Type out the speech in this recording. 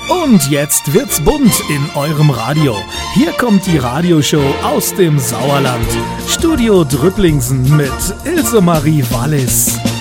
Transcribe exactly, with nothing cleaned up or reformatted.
Und jetzt wird's bunt in eurem Radio. Hier kommt die Radioshow aus dem Sauerland. Studio Drüpplingsen mit Ilse Marie Wallis.